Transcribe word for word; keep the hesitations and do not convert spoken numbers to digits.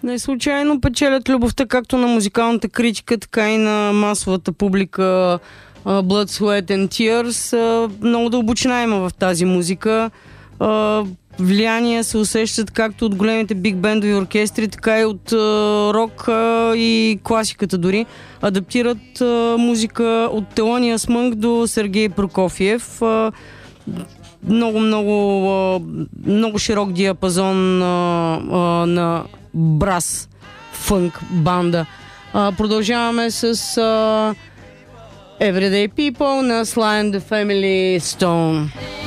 Не случайно печелят любовта както на музикалната критика, така и на масовата публика. Blood, Sweat and Tears. Много дълбочина има в тази музика. Влияния се усещат както от големите биг бендови оркестри, така и от рок и класиката дори. Адаптират музика от Thelonious Monk до Сергей Прокофиев. Много, много, много широк диапазон на брас, фънк, банда. Продължаваме с Everyday People на Sly and the Family Stone.